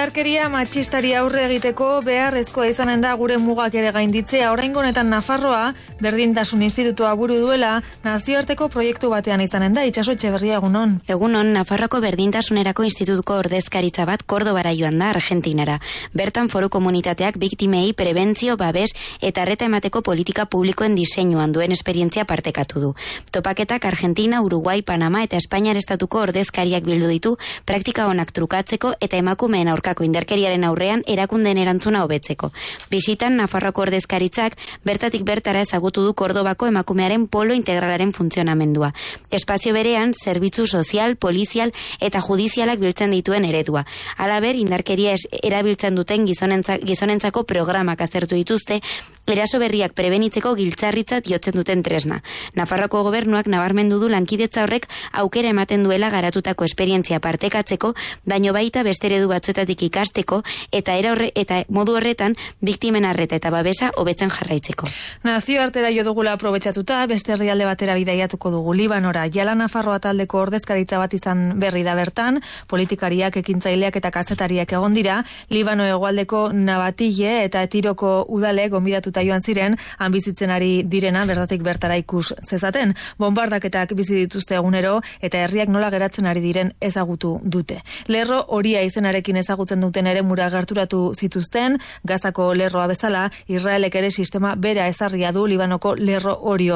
Indarkeria matxistari aurre egiteko beharrezkoa izanen da gure mugak ere gainditzea. Oraingo honetan Nafarroa Berdintasun Institutua buru duela nazioarteko proiektu batean izanen da. Itxaso Etxeberria, egunon. Egunon, Nafarroko Berdintasunerako Institutuko ordezkaritza bat Kordobara joan da, Argentinara. Bertan foru komunitateak biktimei prebentzio, babes eta arreta emateko politika publikoen diseinuan duen esperientzia partekatu du. Topaketak Argentina, Uruguai, Panama eta Espainiar estatuko ordezkariak bildu ditu praktika onak trukatzeko eta emakumeen aurkako indarkeriaren aurrean erakundeen erantzuna hobetzeko. Bisitan Nafarroko ordezkaritzak bertatik bertara ezagutu du Kordobako emakumearen polo integralaren funtzionamendua. Espazio berean, zerbitzu sozial, polizial eta judizialak biltzen dituen eredua. Halaber, indarkeria erabiltzen duten gizonentzako programak aztertu dituzte, eraso berriak prebenitzeko giltzarritzat jotzen duten tresna. Nafarroko gobernuak nabarmendu du lankidetza horrek aukera ematen duela garatutako esperientzia partekatzeko, baino baita beste eredu batzuetatik ikasteko eta modu horretan biktimen arreta eta babesa hobetzen jarraitzeko. Nazioartera jo dugula aprobetxatuta, beste herrialde batera bidaiatuko dugu Libanora. Jala Nafarroa taldeko ordezkaritza bat izan berri da bertan, politikariak, ekintzaileak eta kazetariak egon dira, Libano hegoaldeko Nabatille eta Etiroko udale gonbidatuta joan ziren, han bizitzen ari direna bertatik bertara ikus zezaten. Bombardaketak bizi dituzte egunero eta herriak nola geratzen ari diren ezagutu dute. Lerro horia izenarekin ezagutzen duten ere mura gerturatu zituzten, Gazako lerroa bezala, Israelek ere sistema bera ezarria du Libanoko lerro hori